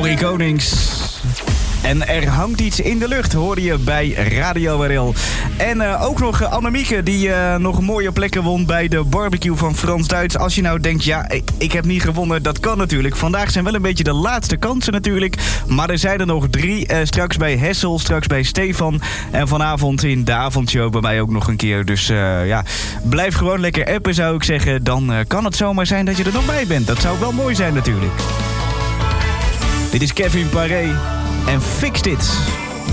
Corrie Konings. En er hangt iets in de lucht, hoorde je bij Radio WRL. En ook nog Annemieke, die nog mooie plekken won bij de barbecue van Frans Duits. Als je nou denkt, ja, ik heb niet gewonnen, dat kan natuurlijk. Vandaag zijn wel een beetje de laatste kansen natuurlijk. Maar er zijn er nog 3. Straks bij Hessel, straks bij Stefan. En vanavond in de avondshow bij mij ook nog een keer. Dus blijf gewoon lekker appen, zou ik zeggen. Dan kan het zomaar zijn dat je er nog bij bent. Dat zou wel mooi zijn natuurlijk. Dit is Kevin Paré. En Fixed It.